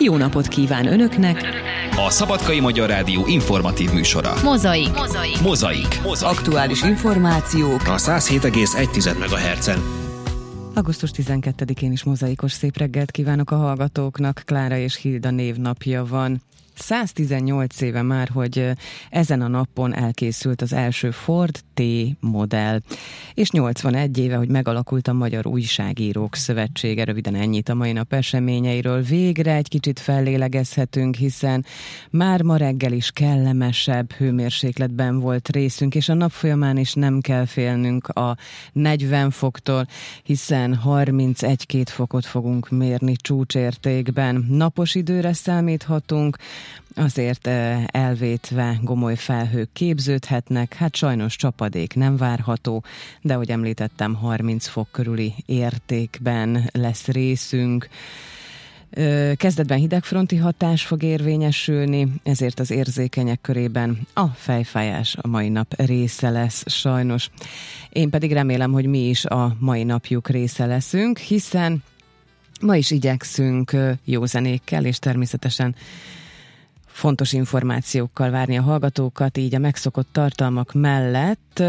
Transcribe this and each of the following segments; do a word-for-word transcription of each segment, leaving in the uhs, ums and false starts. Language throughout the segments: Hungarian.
jó napot kíván Önöknek! A Szabadkai Magyar Rádió informatív műsora. Mozaik. Mozaik. Mozaik. Mozaik. Aktuális információk A száz hét egész egy megahertzen. augusztus tizenkettedikén is mozaikos szép reggelt kívánok a hallgatóknak. Klára és Hilda névnapja van. száztizennyolc éve már, hogy ezen a napon elkészült az első Ford T-modell, és nyolcvanegy éve, hogy megalakult a Magyar Újságírók Szövetsége. Röviden ennyit a mai nap eseményeiről. Végre egy kicsit fellélegezhetünk, hiszen már ma reggel is kellemesebb hőmérsékletben volt részünk, és a nap folyamán is nem kell félnünk a negyven foktól, hiszen harmincegy-két fokot fogunk mérni csúcsértékben. Napos időre számíthatunk, azért elvétve gomoly felhők képződhetnek, hát sajnos csapadék nem várható, de ahogy említettem, harminc fok körüli értékben lesz részünk. Kezdetben hidegfronti hatás fog érvényesülni, ezért az érzékenyek körében a fejfájás a mai nap része lesz sajnos. Én pedig remélem, hogy mi is a mai napjuk része leszünk, hiszen ma is igyekszünk jó zenékkel és természetesen fontos információkkal várni a hallgatókat, így a megszokott tartalmak mellett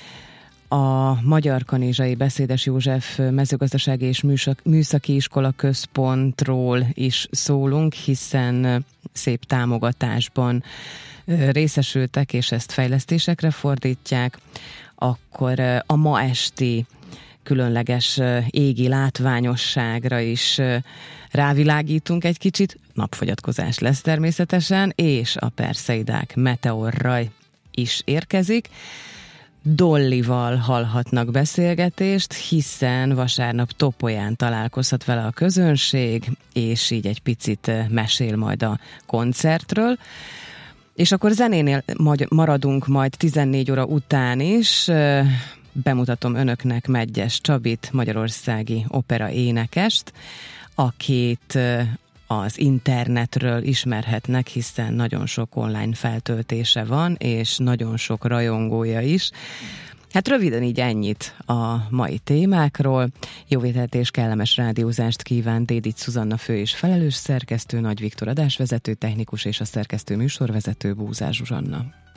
a Magyar Kanizsai Beszédes József Mezőgazdasági és Műszaki Iskola Központról is szólunk, hiszen szép támogatásban részesültek, és ezt fejlesztésekre fordítják. Akkor a ma esti különleges égi látványosságra is rávilágítunk egy kicsit, napfogyatkozás lesz természetesen, és a perszeidák meteorraj is érkezik. Dollival hallhatnak beszélgetést, hiszen vasárnap Topolyán találkozhat vele a közönség, és így egy picit mesél majd a koncertről. És akkor zenénél maradunk majd tizennégy óra után is. Bemutatom önöknek Medgyes Csabit, magyarországi opera énekest, akit az internetről ismerhetnek, hiszen nagyon sok online feltöltése van, és nagyon sok rajongója is. Hát röviden így ennyit a mai témákról. Jó vételt és kellemes rádiózást kíván Dédics Szuzanna fő és felelős szerkesztő, Nagy Viktor adásvezető, technikus és a szerkesztő műsorvezető Búzás Zsuzsanna.